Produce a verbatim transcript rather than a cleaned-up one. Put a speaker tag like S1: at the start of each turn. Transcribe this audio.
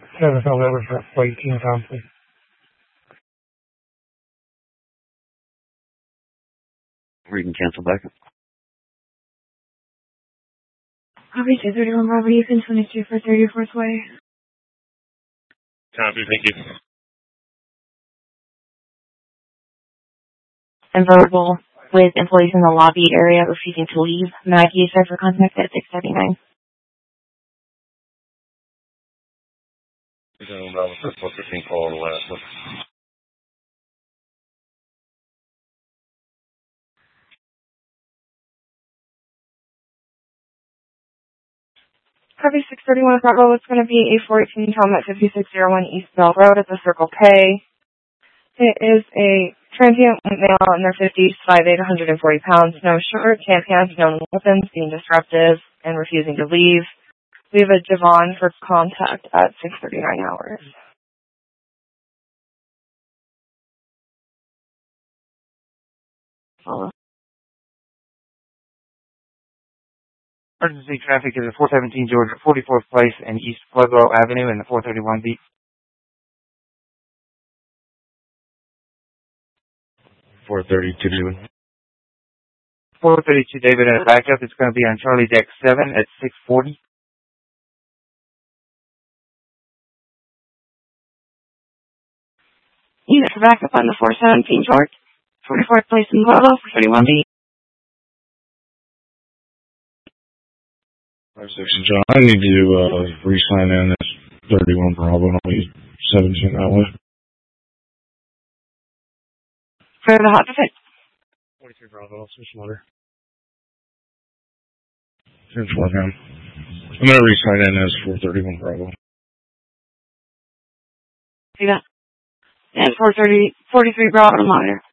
S1: seven November for flight King Tom, please.
S2: We can cancel back.
S3: Copy two thirty-one Bravo, you can twenty-two for thirty-fourth Way.
S4: Copy, thank you.
S3: And verbal with employees in the lobby area refusing to leave. Maggie is there for contact at six thirty-nine.
S4: We're going to for four fifteen call the last one.
S3: Copy six thirty-one Bravo, it's going to be a four eighteen Tom at fifty-six oh one East Bell Road at the Circle K. It is a transient male in their fifties, five eight, one hundred forty pounds, no shirt, camp hands, no weapons, being disruptive and refusing to leave. We have a Javon for contact at six thirty-nine hours. Follow.
S1: Emergency traffic is at four seventeen Georgia, forty-fourth Place and East Pueblo Avenue in the four thirty-one beat.
S4: four thirty-two, David.
S1: four thirty-two David and a backup. It's going to be on Charlie Deck seven at six forty.
S3: Unit for backup on the four seventeen George, forty-fourth Place in Pueblo, four thirty-one B.
S4: Five section John, I need to uh, re-sign in as thirty-one Bravo, and I'll use seventeen that way.
S3: For the hot fit.
S4: forty-three Bravo, I'll switch motor. Since working. I'm going to re-sign in as four thirty-one Bravo.
S3: See that? And four thirty, forty-three Bravo to monitor.